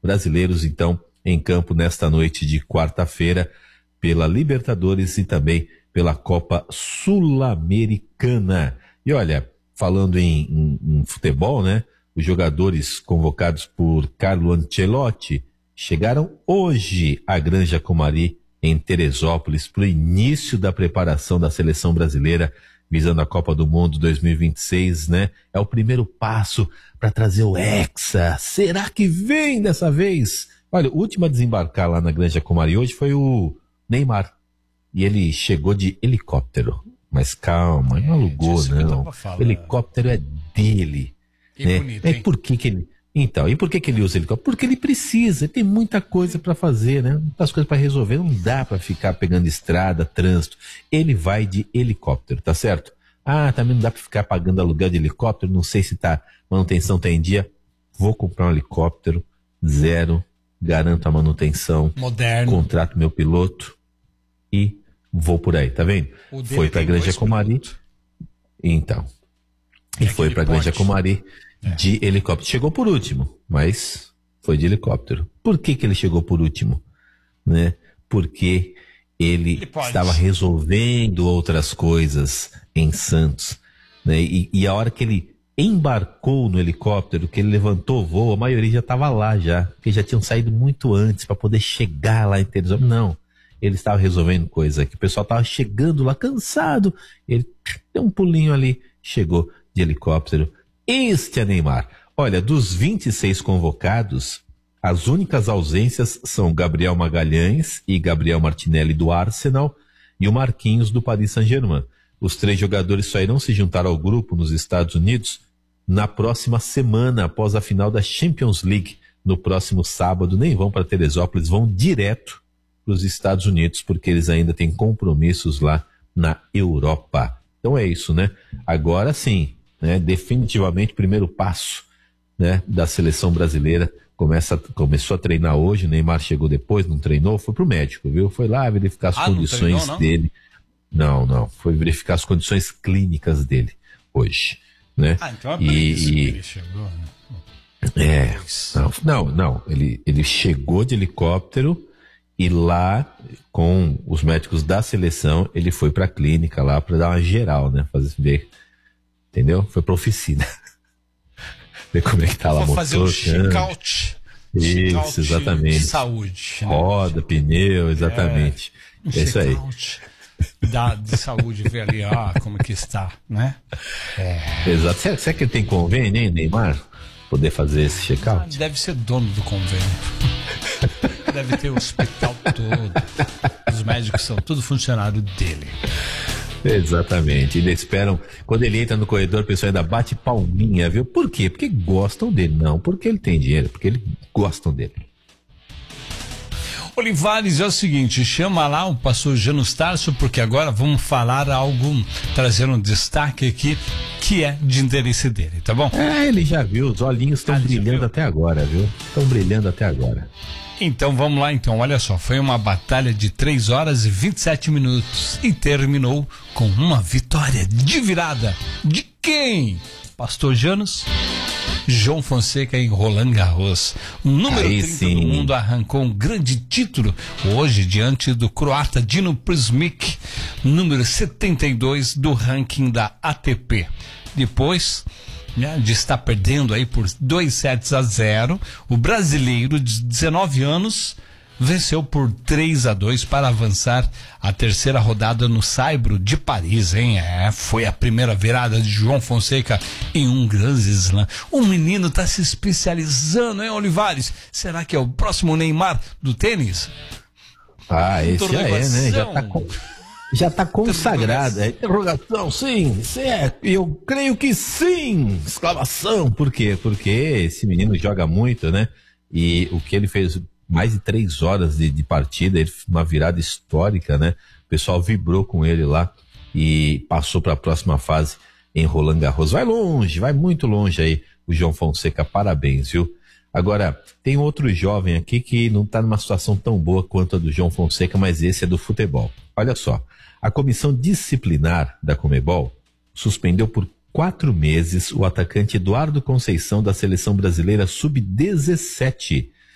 brasileiros, então, em campo nesta noite de quarta-feira, pela Libertadores e também pela Copa Sul-Americana. E olha, falando em futebol, né? Os jogadores convocados por Carlo Ancelotti chegaram hoje à Granja Comari, em Teresópolis, para o início da preparação da seleção brasileira, visando a Copa do Mundo 2026, né? É o primeiro passo para trazer o Hexa. Será que vem dessa vez? Olha, o último a desembarcar lá na Granja Comari hoje foi o Neymar. E ele chegou de helicóptero. Mas calma, não alugou, não. O helicóptero é dele. Que né? bonito, hein? Por que ele... Então, e por que ele usa helicóptero? Porque ele precisa, ele tem muita coisa para fazer, né? Muitas coisas para resolver, não dá para ficar pegando estrada, trânsito. Ele vai de helicóptero, tá certo? Também não dá para ficar pagando aluguel de helicóptero, não sei se manutenção tá em dia. Vou comprar um helicóptero, zero, garanto a manutenção, moderno, contrato meu piloto e vou por aí, tá vendo? Foi pra Granja Comari. Então. E foi pra Granja Comari de helicóptero. Chegou por último, mas foi de helicóptero. Por que ele chegou por último? Né? Porque ele estava resolvendo outras coisas em Santos. Né? E a hora que ele embarcou no helicóptero, que ele levantou o voo, a maioria já estava lá já, porque já tinham saído muito antes para poder chegar lá em Teresópolis. Não, ele estava resolvendo coisa que o pessoal estava chegando lá cansado, ele deu um pulinho ali, chegou de helicóptero. Este é Neymar. Olha, dos 26 convocados, as únicas ausências são Gabriel Magalhães e Gabriel Martinelli do Arsenal e o Marquinhos do Paris Saint-Germain. Os 3 jogadores só irão se juntar ao grupo nos Estados Unidos na próxima semana, após a final da Champions League, no próximo sábado. Nem vão para Teresópolis, vão direto para os Estados Unidos, porque eles ainda têm compromissos lá na Europa. Então é isso, né? Agora sim, né? Definitivamente, primeiro passo, né, da seleção brasileira. Começou a treinar hoje, o Neymar chegou depois, não treinou, foi pro médico, viu? Foi lá verificar as condições dele. Não. Foi verificar as condições clínicas dele hoje, né? Então é por isso que ele chegou, né? Não. Ele chegou de helicóptero e lá, com os médicos da seleção, ele foi pra clínica lá pra dar uma geral, né? Ver, entendeu? Foi pra oficina. Ver como é que tá lá o motor. Fazer um check-out. Isso, exatamente. De saúde. Né? Roda, pneu, exatamente. É isso aí. De saúde, ver ali, como que está, né? Exato. Será que ele tem convênio, hein, Neymar? Poder fazer esse check-out? Deve ser dono do convênio. Deve ter o hospital todo. Os médicos são tudo funcionário dele. Exatamente. Ainda esperam. Quando ele entra no corredor, o pessoal ainda bate palminha, viu? Por quê? Porque gostam dele. Não, porque ele tem dinheiro, porque eles gostam dele. Olivares, é o seguinte, chama lá o pastor Janus Tarso, porque agora vamos falar algo, trazer um destaque aqui, que é de interesse dele, tá bom? Ele já viu, os olhinhos estão brilhando até agora, viu? Estão brilhando até agora. Então vamos lá, olha só, foi uma batalha de 3 horas e 27 minutos e terminou com uma vitória de virada. De quem? Pastor Janus? João Fonseca em Roland Garros. O número 30 do mundo arrancou um grande título hoje diante do croata Dino Prismic, número 72 do ranking da ATP. Depois, né, de estar perdendo aí por 2-0, o brasileiro de 19 anos venceu por 3-2 para avançar a terceira rodada no Saibro de Paris, hein? Foi a primeira virada de João Fonseca em um grande slam. O menino tá se especializando, hein, Olivares? Será que é o próximo Neymar do tênis? Esse já é, né? Já tá consagrado. Interrogação, sim, eu creio que sim! Exclamação! Por quê? Porque esse menino joga muito, né? E o que ele fez, mais de 3 horas de partida, uma virada histórica, né? O pessoal vibrou com ele lá e passou para a próxima fase em Roland Garros. Vai longe, vai muito longe aí o João Fonseca, parabéns, viu? Agora, tem outro jovem aqui que não está numa situação tão boa quanto a do João Fonseca, mas esse é do futebol. Olha só, a comissão disciplinar da Conmebol suspendeu por 4 meses o atacante Eduardo Conceição da seleção brasileira sub-17